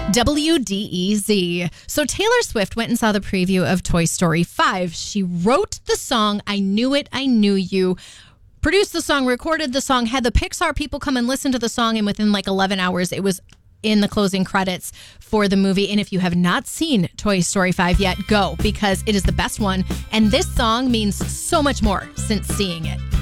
WDEZ. So Taylor Swift went and saw the preview of Toy Story 5. She wrote the song, I Knew It, I Knew You, produced the song, recorded the song, had the Pixar people come and listen to the song, and within like 11 hours, it was in the closing credits for the movie. And if you have not seen Toy Story 5 yet, go, because it is the best one. And this song means so much more since seeing it.